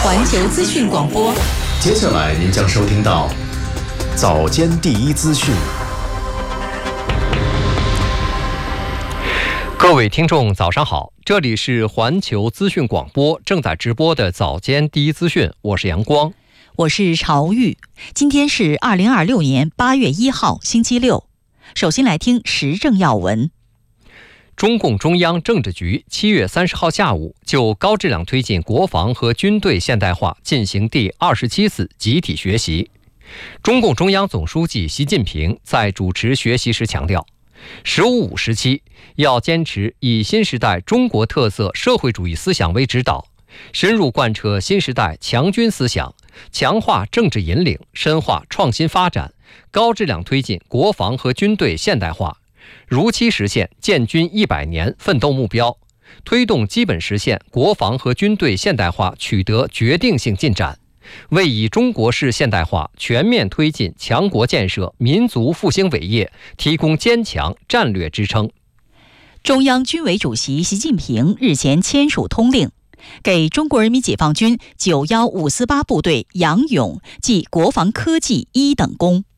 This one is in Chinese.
环球资讯广播。 接下来您将收听到早间第一资讯。 各位听众早上好，这里是环球资讯广播正在直播的早间第一资讯，我是阳光， 我是朝玉。今天是2026年8月1号星期六。首先来听时政要闻。中共中央政治局7月30号下午就高质量推进国防和军队现代化进行第27次集体学习。中共中央总书记习近平在主持学习时强调，“15+5”时期要坚持以新时代中国特色社会主义思想为指导，深入贯彻新时代强军思想，强化政治引领，深化创新发展，高质量推进国防和军队现代化，如期实现建军100年奋斗目标，推动基本实现国防和军队现代化取得决定性进展，为以中国式现代化全面推进强国建设、民族复兴伟业提供坚强战略支撑。中央军委主席习近平日前签署通令，给中国人民解放军91548部队杨勇记国防科技1等功。